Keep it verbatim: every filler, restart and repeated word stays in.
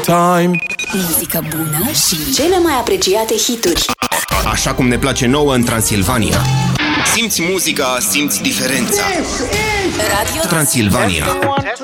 time. Muzică bună și cele mai apreciate hituri. Așa cum ne place nouă în Transilvania. Simți muzica, simți diferența. Radio Transilvania.